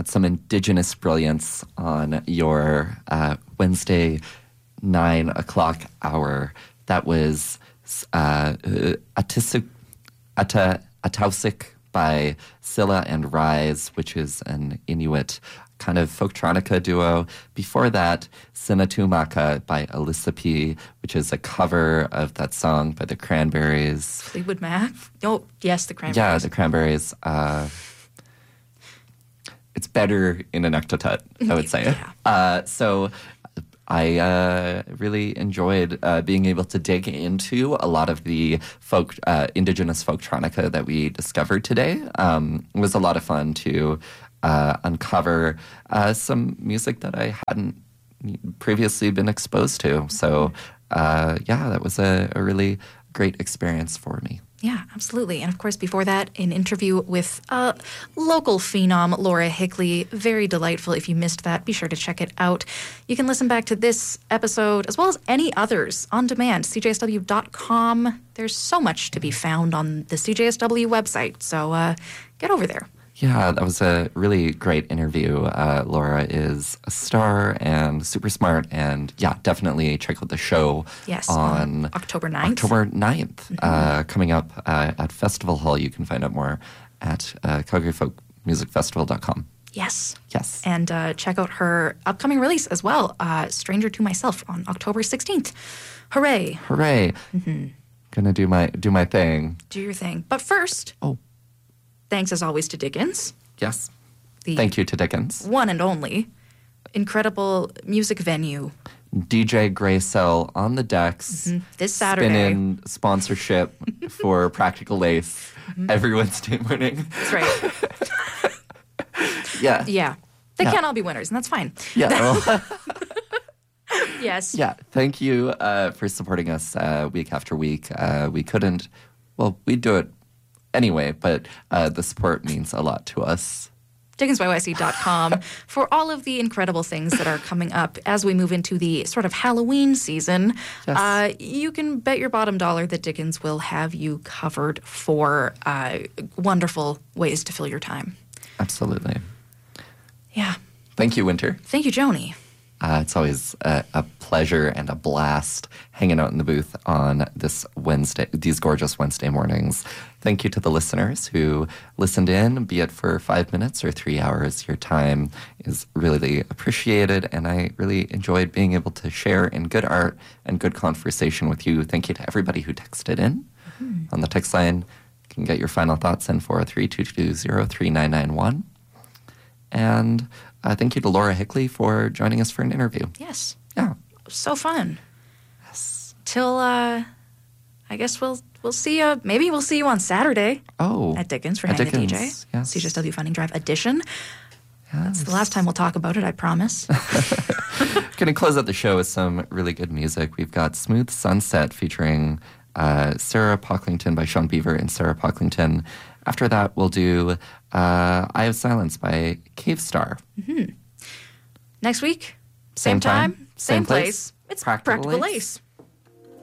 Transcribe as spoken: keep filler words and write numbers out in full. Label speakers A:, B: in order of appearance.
A: at some Indigenous brilliance on your uh, Wednesday nine o'clock hour. That was uh, Atisuk, Ata, Atausik by Scylla and Rise, which is an Inuit kind of folktronica duo. Before that, Sinatumaka by Alyssa P., which is a cover of that song by the Cranberries.
B: Fleetwood Mac? Oh, yes, the Cranberries.
A: Yeah, the Cranberries. Uh, it's better in Inuktitut, I would say.
B: Yeah.
A: Uh, so I uh, really enjoyed uh, being able to dig into a lot of the folk, uh, Indigenous folktronica that we discovered today. Um, it was a lot of fun to uh, uncover uh, some music that I hadn't previously been exposed to. So, uh, yeah, that was a, a really great experience for me.
B: Yeah, absolutely. And of course, before that, an interview with uh, local phenom Laura Hickley. Very delightful. If you missed that, be sure to check it out. You can listen back to this episode as well as any others on demand, C J S W dot com. There's so much to be found on the C J S W website, so uh, get over there.
A: Yeah, that was a really great interview. Uh, Laura is a star and super smart, and yeah, definitely check out the show
B: yes,
A: on,
B: on October ninth.
A: October ninth,
B: Mm-hmm.
A: uh, coming up uh, at Festival Hall. You can find out more at uh, Calgary Folk Music Festival dot com.
B: Yes.
A: Yes.
B: And uh, check out her upcoming release as well, uh, Stranger to Myself, on October sixteenth. Hooray.
A: Hooray.
B: Mm-hmm.
A: Gonna do my do my thing.
B: Do your thing. But first,
A: oh,
B: thanks as always to Dickens.
A: Yes.
B: The
A: Thank you to Dickens.
B: One and only incredible music venue.
A: D J Gray Cell on the decks.
B: Mm-hmm. This Saturday.
A: Spin-in sponsorship for Practical Lace
B: Mm-hmm.
A: every Wednesday morning.
B: That's right.
A: Yeah.
B: Yeah. They
A: Yeah.
B: can't all be winners, and that's fine.
A: Yeah. Well,
B: Yes.
A: yeah. Thank you uh, for supporting us uh, week after week. Uh, we couldn't, well, we'd do it anyway, but uh, the support means a lot to us.
B: Dickens Y Y C dot com for all of the incredible things that are coming up as we move into the sort of Halloween season.
A: Yes.
B: Uh, you can bet your bottom dollar that Dickens will have you covered for uh, wonderful ways to fill your time.
A: Absolutely.
B: Yeah.
A: Thank you, Winter.
B: Thank you, Joni.
A: Uh, it's always a, a pleasure and a blast hanging out in the booth on this Wednesday, these gorgeous Wednesday mornings. Thank you to the listeners who listened in, be it for five minutes or three hours. Your time is really appreciated, and I really enjoyed being able to share in good art and good conversation with you. Thank you to everybody who texted in. Mm-hmm. On the text line, you can get your final thoughts in four oh three, two two zero, three nine nine one. And uh, thank you to Laura Hickley for joining us for an interview.
B: Yes.
A: Yeah.
B: So fun.
A: Yes.
B: Till, uh, I guess we'll we'll see you, maybe we'll see you on Saturday
A: Oh.
B: at Dickens for
A: at
B: Hang the D J.
A: Dickens, yes.
B: C J S W Funding Drive Edition.
A: Yes.
B: That's the last time we'll talk about it, I promise.
A: Going to close out the show with some really good music. We've got Smooth Sunset featuring uh, Sarah Pocklington by Sean Beaver and Sarah Pocklington. After that, we'll do uh, Eye of Silence by Cave Star.
B: Mm-hmm. Next week,
A: Same
B: same time,
A: time,
B: same,
A: same
B: place.
A: place.
B: It's
A: Practical
B: Practical
A: Lace.
B: Lace.